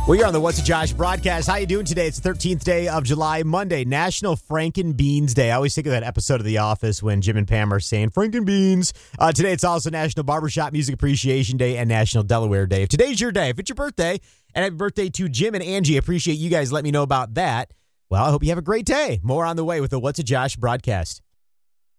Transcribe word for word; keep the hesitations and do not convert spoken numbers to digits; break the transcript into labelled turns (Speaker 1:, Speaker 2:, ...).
Speaker 1: Well, you're on the What's a Josh broadcast. How you doing today? It's the thirteenth day of July, Monday, National Franken Beans Day. I always think of that episode of The Office when Jim and Pam are saying Franken Beans. Uh, today, it's also National Barbershop Music Appreciation Day and National Delaware Day. If today's your day, if it's your birthday, and happy birthday to Jim and Angie, I appreciate you guys letting me know about that. Well, I hope you have a great day. More on the way with the What's a Josh broadcast.